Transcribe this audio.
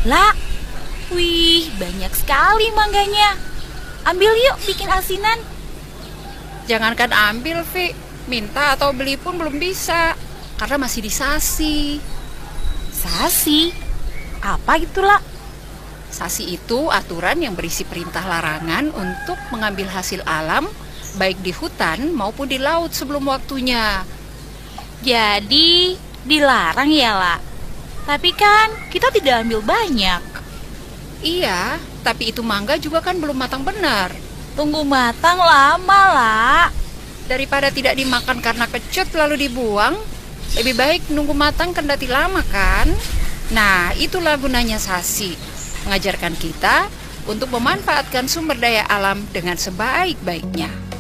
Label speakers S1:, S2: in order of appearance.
S1: Lah, wih, banyak sekali mangganya. Ambil yuk bikin asinan.
S2: Jangankan ambil, Vi. Minta atau beli pun belum bisa. Karena masih disasi.
S1: Sasi? Apa itulah?
S2: Sasi itu aturan yang berisi perintah larangan untuk mengambil hasil alam, baik di hutan maupun di laut sebelum waktunya.
S1: Jadi dilarang ya, lah. Tapi kan kita tidak ambil banyak.
S2: Iya, tapi itu mangga juga kan belum matang benar.
S1: Tunggu matang lama, lah.
S2: Daripada tidak dimakan karena kecut lalu dibuang, lebih baik nunggu matang kendati lama kan? Nah, itulah gunanya sasi. Mengajarkan kita untuk memanfaatkan sumber daya alam dengan sebaik-baiknya.